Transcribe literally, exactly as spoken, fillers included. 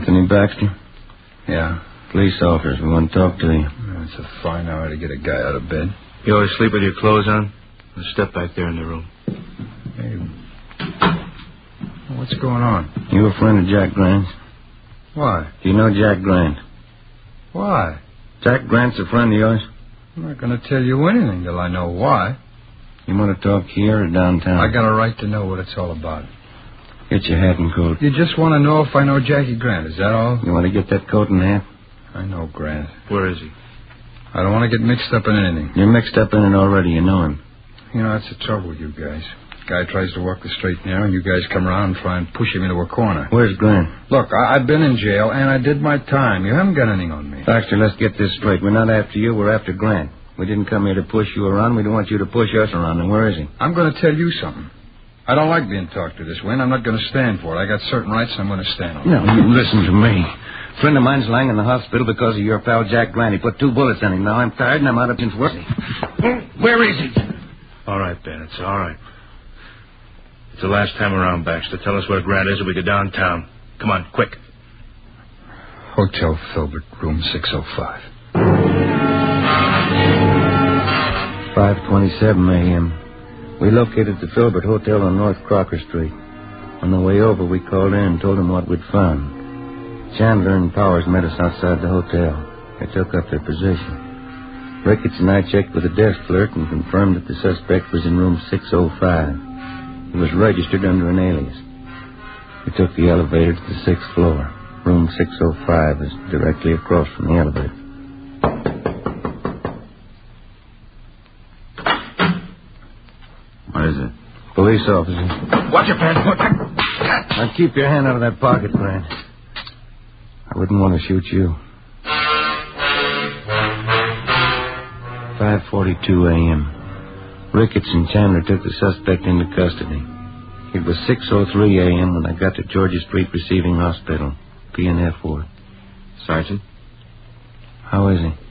Anthony Baxter? Yeah. Police officers, we want to talk to you. Yeah, it's a fine hour to get a guy out of bed. You always sleep with your clothes on? Let's step back there in the room. Hey. What's going on? You a friend of Jack Grant's? Why? Do you know Jack Grant? Why? Jack Grant's a friend of yours? I'm not going to tell you anything till I know why. You want to talk here or downtown? I got a right to know what it's all about. Get your hat and coat. You just want to know if I know Jackie Grant, is that all? You want to get that coat and hat? I know Grant. Where is he? I don't want to get mixed up in anything. You're mixed up in it already. You know him. You know, that's the trouble with you guys. Guy tries to walk the straight and narrow, and you guys come around and try and push him into a corner. Where's Grant? Look, I- I've been in jail, and I did my time. You haven't got anything on me. Baxter, let's get this straight. We're not after you. We're after Grant. We didn't come here to push you around. We don't want you to push us around. And where is he? I'm going to tell you something. I don't like being talked to this way, and I'm not going to stand for it. I got certain rights, and I'm going to stand on them. No, you listen to me. A friend of mine's lying in the hospital because of your pal Jack Grant. He put two bullets in him. Now I'm tired, and I'm out of his work. Where is he? All right, Ben, it's all right. It's the last time around, Baxter. Tell us where Grant is and we go downtown. Come on, quick. Hotel Filbert, room six oh five. five twenty-seven a.m. We located the Filbert Hotel on North Crocker Street. On the way over, we called in and told them what we'd found. Chandler and Powers met us outside the hotel. They took up their position. Ricketts and I checked with the desk clerk and confirmed that the suspect was in room six oh five. He was registered under an alias. We took the elevator to the sixth floor. Room six oh five is directly across from the elevator. What is it? Police officer. Watch your pants. Now keep your hand out of that pocket, Grant. I wouldn't want to shoot you. five forty-two a.m. Ricketts and Chandler took the suspect into custody. It was six oh three a.m. when I got to Georgia Street Receiving Hospital, P and F ward. Sergeant? How is he?